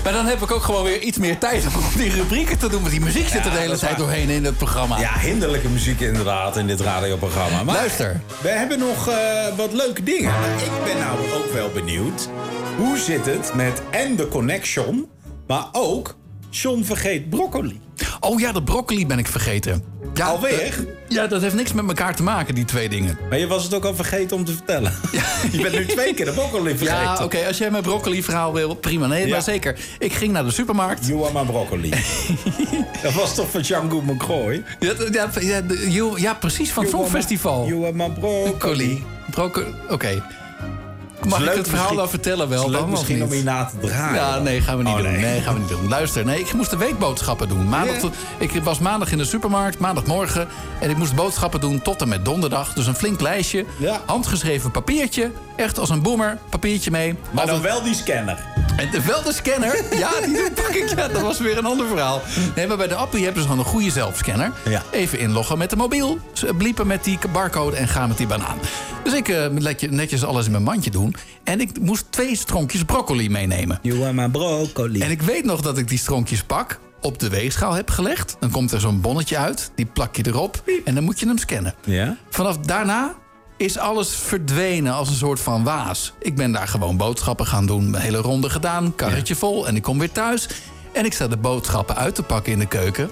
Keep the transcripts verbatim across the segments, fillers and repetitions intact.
Maar dan heb ik ook gewoon weer iets meer tijd om die rubrieken te doen. Want die muziek zit er de hele tijd doorheen in het programma. Ja, hinderlijke muziek inderdaad in dit radioprogramma. Maar luister. We hebben nog uh, wat leuke dingen. Maar ik ben nou ook wel benieuwd. Hoe zit het met en de connection, maar ook John vergeet broccoli. Oh ja, de broccoli ben ik vergeten. Ja, Alweer? Uh, ja, dat heeft niks met elkaar te maken, die twee dingen. Maar je was het ook al vergeten om te vertellen. Ja. Je bent nu twee keer de broccoli vergeten. Ja, oké, okay, als jij mijn broccoli-verhaal wil, prima. Nee, ja. Maar zeker. Ik ging naar de supermarkt. You are my broccoli. Dat was toch van Django McCoy? Ja, ja, ja, you, ja precies, van het Songfestival. You are my broccoli. Broccoli, oké. Okay. Mag ik het verhaal dan vertellen wel? Het is leuk dan, misschien om hierna te draaien. Ja, nee, gaan we niet oh, doen. Nee. nee, gaan we niet doen. Luister, nee, ik moest de weekboodschappen doen. Maandag tot, ik was maandag in de supermarkt, maandagmorgen. En ik moest boodschappen doen tot en met donderdag. Dus een flink lijstje. Ja. Handgeschreven papiertje. Echt als een boemer. Papiertje mee. Maar dan wel die scanner. En de, wel de scanner. Ja, die pak ik. Ja, dat was weer een ander verhaal. Nee, maar bij de Appie hebben ze gewoon een goede zelfscanner. Ja. Even inloggen met de mobiel. Bliepen met die barcode en gaan met die banaan. Dus ik uh, netjes alles in mijn mandje doen. En ik moest twee stronkjes broccoli meenemen. You are my broccoli. En ik weet nog dat ik die stronkjes pak, op de weegschaal heb gelegd. Dan komt er zo'n bonnetje uit. Die plak je erop. Piep. En dan moet je hem scannen. Ja? Vanaf daarna is alles verdwenen als een soort van waas. Ik ben daar gewoon boodschappen gaan doen. Een hele ronde gedaan, karretje ja. vol. En ik kom weer thuis. En ik sta de boodschappen uit te pakken in de keuken.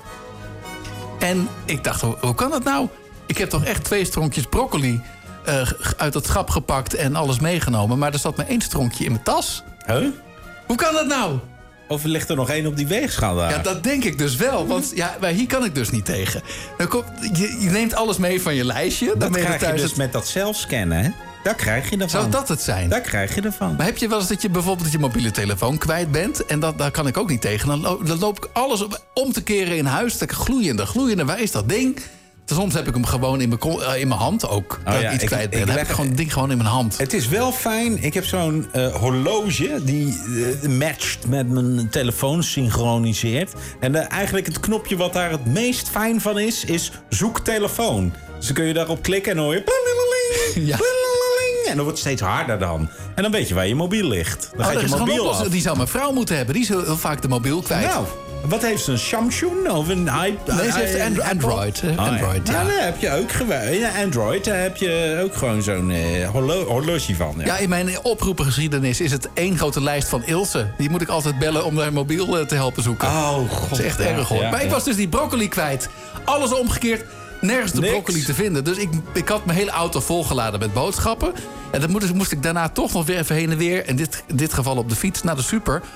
En ik dacht, hoe kan dat nou? Ik heb toch echt twee stronkjes broccoli uh, uit het schap gepakt en alles meegenomen. Maar er zat maar één stronkje in mijn tas. Huh? Hoe kan dat nou? Of ligt er nog één op die weegschaal daar? Ja, dat denk ik dus wel. Want ja, maar hier kan ik dus niet tegen. Dan komt, je, je neemt alles mee van je lijstje. Dat dan krijg je, je dus het... met dat zelfscannen, hè? Daar krijg je ervan. Zou dat het zijn? Daar krijg je ervan. Maar heb je wel eens dat je bijvoorbeeld je mobiele telefoon kwijt bent? En dat, daar kan ik ook niet tegen. Dan, lo- dan loop ik alles op, om te keren in huis. Dat gloeiende, gloeiende. Waar is dat ding? Soms heb ik hem gewoon in mijn, uh, in mijn hand ook. Oh, dat ja, ik iets ik, kwijt ben. Ik dan heb ik gewoon het ding gewoon in mijn hand. Het is wel fijn. Ik heb zo'n uh, horloge die uh, matcht met mijn telefoon, synchroniseert. En uh, eigenlijk het knopje wat daar het meest fijn van is, is zoek telefoon. Dus dan kun je daarop klikken en dan hoor je... Ja. En dan wordt het steeds harder dan. En dan weet je waar je mobiel ligt. Dan oh, gaat je mobiel af. Die zou mijn vrouw moeten hebben. Die is heel, heel vaak de mobiel kwijt. Nou, wat heeft ze? Een Samsung of een iPad? Nee, ze heeft and- Android. Oh, Android, ja. Ja, daar heb je ook gewoon. Ja, Android, daar heb je ook gewoon zo'n uh, horlo- horloge van. Ja. ja, in mijn oproepengeschiedenis is het één grote lijst van Ilse. Die moet ik altijd bellen om haar mobiel uh, te helpen zoeken. Oh, god. Dat is echt ja, erg hoor. Ja, maar ja. ik was dus die broccoli kwijt. Alles omgekeerd. Nergens de Niks. broccoli te vinden. Dus ik, ik had mijn hele auto volgeladen met boodschappen. En dan moest, moest ik daarna toch nog weer even heen en weer. In dit, in dit geval op de fiets naar de super.